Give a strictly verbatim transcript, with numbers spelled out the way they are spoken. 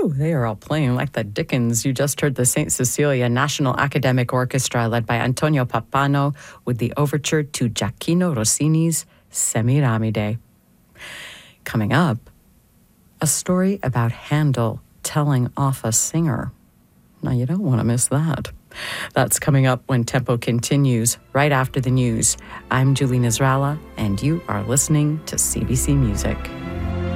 Whew, they are all playing like the Dickens. You just heard the Saint Cecilia National Academic Orchestra led by Antonio Pappano with the overture to Gioacchino Rossini's Semiramide. Coming up, a story about Handel telling off a singer. Now, you don't want to miss that. That's coming up when Tempo continues, right after the news. I'm Julie Nizralla, and you are listening to C B C Music.